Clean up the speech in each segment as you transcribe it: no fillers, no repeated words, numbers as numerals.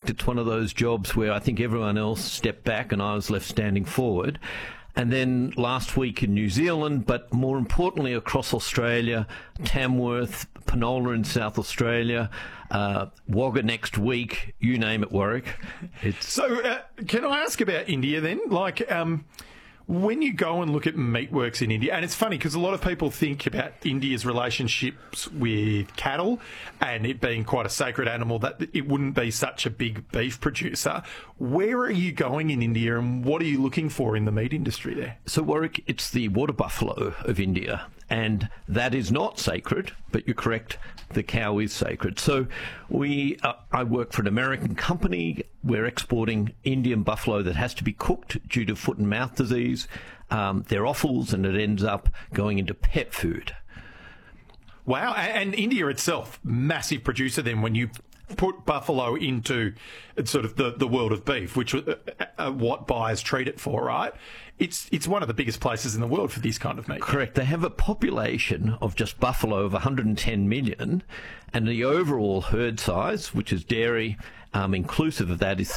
correct. It's one of those jobs where I think everyone else stepped back and I was left standing forward. And then last week in New Zealand, but more importantly across Australia, Tamworth, Penola in South Australia, Wagga next week, you name it, Warwick. So can I ask about India then? Like, when you go and look at meatworks in India, and it's funny because a lot of people think about India's relationships with cattle and it being quite a sacred animal, that it wouldn't be such a big beef producer. Where are you going in India and what are you looking for in the meat industry there? So, Warwick, it's the water buffalo of India, and that is not sacred, but you're correct, the cow is sacred. So I work for an American company. We're exporting Indian buffalo that has to be cooked due to foot and mouth disease. They're offals, and it ends up going into pet food. Wow. And India itself, massive producer then when you put buffalo into sort of the world of beef, which what buyers treat it for, right? It's one of the biggest places in the world for this kind of meat. Correct. They have a population of just buffalo of 110 million, and the overall herd size, which is dairy, inclusive of that, is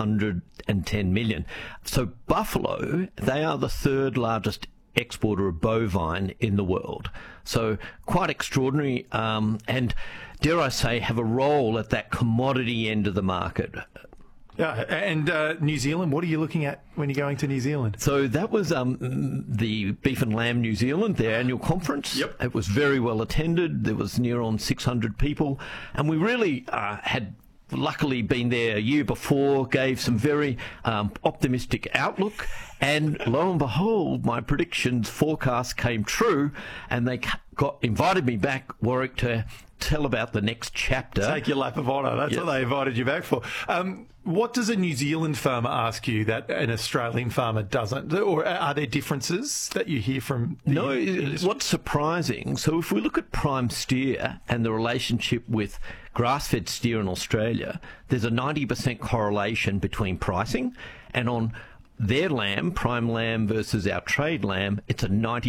310 million. So buffalo, they are the third largest exporter of bovine in the world. So quite extraordinary, and dare I say, have a role at that commodity end of the market. Yeah, and New Zealand, what are you looking at when you're going to New Zealand? So that was the Beef and Lamb New Zealand, their annual conference. Yep. It was very well attended. There was near on 600 people, and we really had luckily been there a year before, gave some very optimistic outlook, and lo and behold, my predictions forecast came true, and they invited me back, Warwick, to tell about the next chapter. Take your lap of honour. That's what they invited you back for. What does a New Zealand farmer ask you that an Australian farmer doesn't? Or are there differences that you hear from No, what's surprising, so if we look at prime steer and the relationship with grass-fed steer in Australia, there's a 90% correlation between pricing, and on their lamb, prime lamb versus our trade lamb, it's a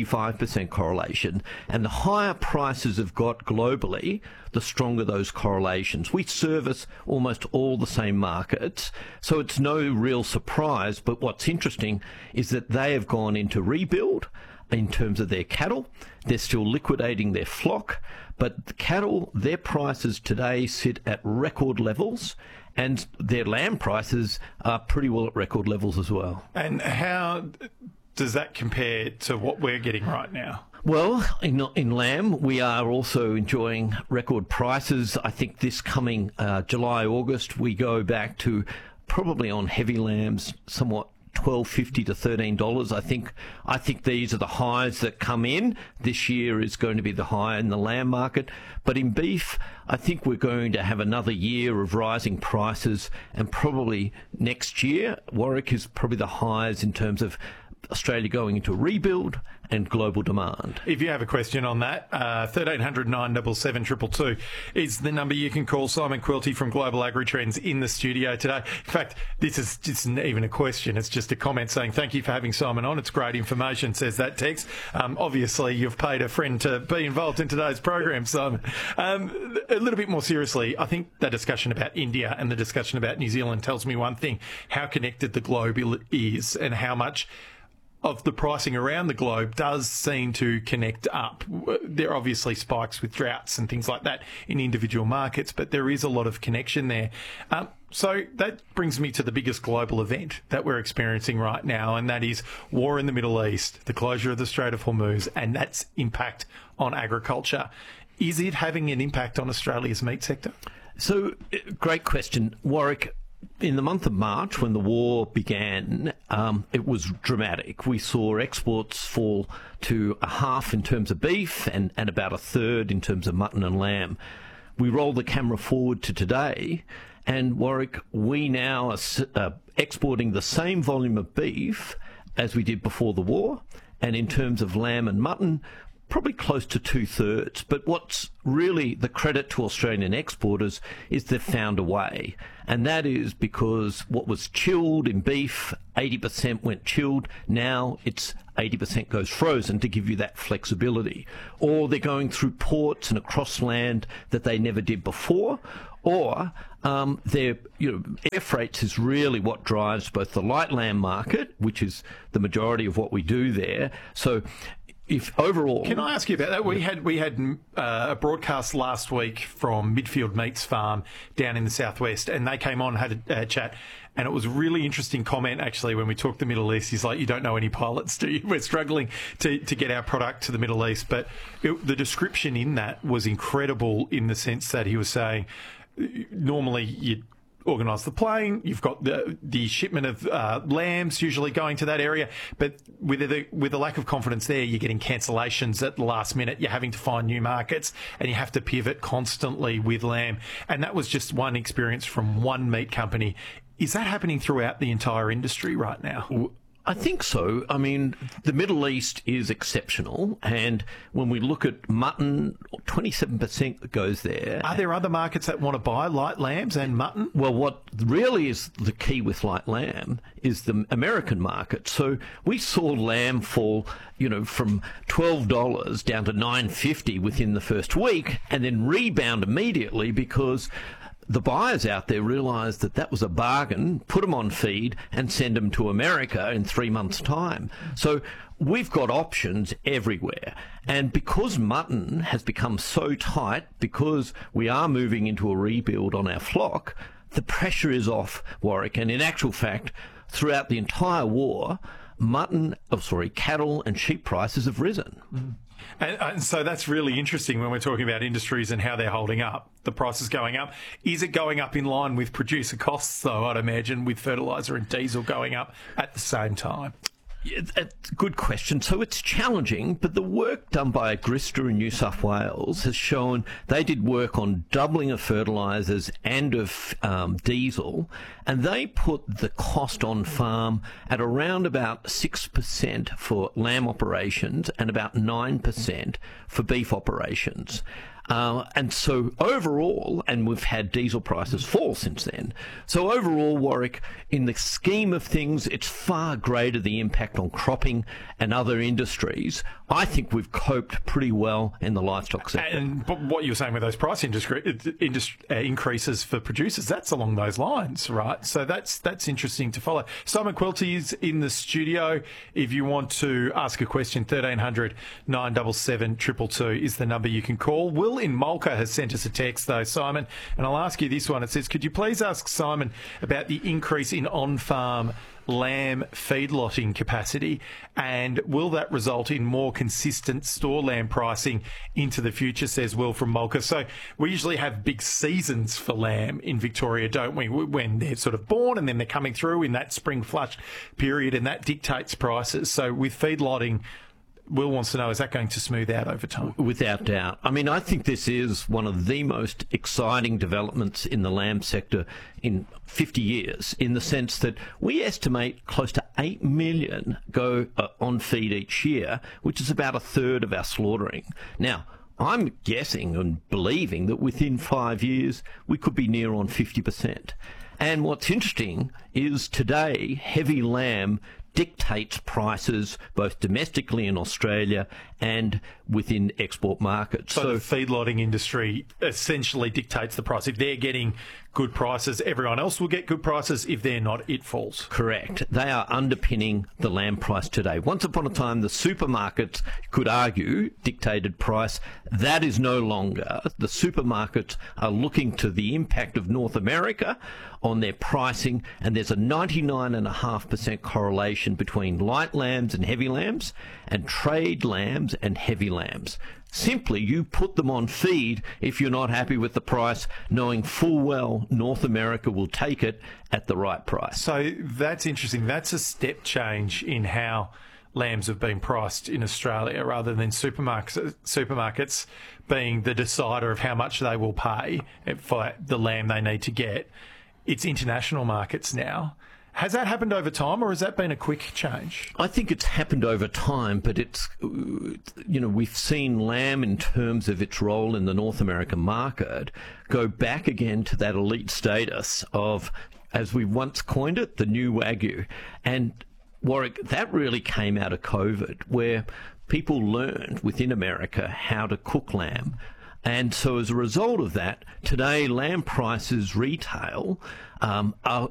95% correlation. And the higher prices have got globally, the stronger those correlations. We service almost all the same markets, so it's no real surprise. But what's interesting is that they have gone into rebuild in terms of their cattle. They're still liquidating their flock, but the cattle, their prices today sit at record levels, and their lamb prices are pretty well at record levels as well. And how does that compare to what we're getting right now? Well, in lamb, we are also enjoying record prices. I think this coming July, August, we go back to probably on heavy lambs somewhat $12.50 to $13. I think these are the highs that come in. This year is going to be the high in the lamb market. But in beef, I think we're going to have another year of rising prices, and probably next year, Warwick is probably the highs in terms of Australia going into rebuild and global demand. If you have a question on that, 1300 977 222 is the number you can call. Simon Quilty from Global Agri-Trends in the studio today. In fact, this isn't even a question, it's just a comment saying thank you for having Simon on. It's great information, says that text. Obviously, you've paid a friend to be involved in today's program, Simon. A little bit more seriously, I think the discussion about India and the discussion about New Zealand tells me one thing: how connected the globe is and how much of the pricing around the globe does seem to connect up. There are obviously spikes with droughts and things like that in individual markets, but there is a lot of connection there. So that brings me to the biggest global event that we're experiencing right now, and that is war in the Middle East, the closure of the Strait of Hormuz, and that's impact on agriculture. Is it having an impact on Australia's meat sector? So, great question, Warwick. In the month of March, when the war began, it was dramatic. We saw exports fall to a half in terms of beef and about a third in terms of mutton and lamb. We roll the camera forward to today, and Warwick, we now are exporting the same volume of beef as we did before the war, and in terms of lamb and mutton, probably close to 2/3. But what's really the credit to Australian exporters is they've found a way. And that is because what was chilled in beef, 80% went chilled. Now it's 80% goes frozen to give you that flexibility. Or they're going through ports and across land that they never did before. or air freights is really what drives both the light lamb market, which is the majority of what we do there. So if overall... Can I ask you about that? We had a broadcast last week from Midfield Meats Farm down in the southwest, and they came on, had a chat, and it was a really interesting comment, actually, when we talked the Middle East. He's like, you don't know any pilots, do you? We're struggling to get our product to the Middle East. But the description in that was incredible in the sense that he was saying, normally you'd organise the plane, you've got the shipment of lambs usually going to that area, but with the lack of confidence there, you're getting cancellations at the last minute, you're having to find new markets, and you have to pivot constantly with lamb. And that was just one experience from one meat company. Is that happening throughout the entire industry right now? I think so. I mean, the Middle East is exceptional, and when we look at mutton, 27% goes there. Are there other markets that want to buy light lambs and mutton? Well, what really is the key with light lamb is the American market. So we saw lamb fall, from $12 down to $9.50 within the first week, and then rebound immediately because the buyers out there realised that was a bargain, put them on feed and send them to America in 3 months' time. So we've got options everywhere. And because mutton has become so tight, because we are moving into a rebuild on our flock, the pressure is off, Warwick. And in actual fact, throughout the entire war, cattle and sheep prices have risen. Mm. And so that's really interesting when we're talking about industries and how they're holding up. The price is going up. Is it going up in line with producer costs, though, I'd imagine, with fertiliser and diesel going up at the same time? Yeah, that's a good question. So it's challenging, but the work done by Agrista in New South Wales has shown they did work on doubling of fertilisers and of diesel, and they put the cost on farm at around about 6% for lamb operations and about 9% for beef operations. And so overall, and we've had diesel prices fall since then. So overall, Warwick, in the scheme of things, it's far greater the impact on cropping and other industries. I think we've coped pretty well in the livestock sector. And what you were saying with those price increases for producers, that's along those lines, right? So that's interesting to follow. Simon Quilty is in the studio. If you want to ask a question, 1300 977 222 is the number you can call. Will in Mulca has sent us a text, though, Simon, and I'll ask you this one. It says, could you please ask Simon about the increase in on-farm lamb feedlotting capacity, and will that result in more consistent store lamb pricing into the future, says Will from Mulca. So we usually have big seasons for lamb in Victoria, don't we, when they're sort of born and then they're coming through in that spring flush period, and that dictates prices. So with feedlotting, Will wants to know, is that going to smooth out over time? Without doubt. I mean, I think this is one of the most exciting developments in the lamb sector in 50 years, in the sense that we estimate close to 8 million go on feed each year, which is about a third of our slaughtering. Now, I'm guessing and believing that within 5 years, we could be near on 50%. And what's interesting is today, heavy lamb dictates prices both domestically in Australia and within export markets. So the feedlotting industry essentially dictates the price. If they're getting good prices, everyone else will get good prices. If they're not, it falls. Correct. They are underpinning the lamb price today. Once upon a time, the supermarkets could argue dictated price. That is no longer. The supermarkets are looking to the impact of North America on their pricing, and there's a 99.5% correlation between light lambs and heavy lambs and trade lambs and heavy lambs. Simply, you put them on feed if you're not happy with the price, knowing full well North America will take it at the right price. So that's interesting. That's a step change in how lambs have been priced in Australia, rather than supermarkets being the decider of how much they will pay for the lamb they need to get. It's international markets now. Has that happened over time, or has that been a quick change? I think it's happened over time, but it's, we've seen lamb in terms of its role in the North American market go back again to that elite status of, as we once coined it, the new Wagyu. And Warwick, that really came out of COVID, where people learned within America how to cook lamb. And so as a result of that, today lamb prices retail are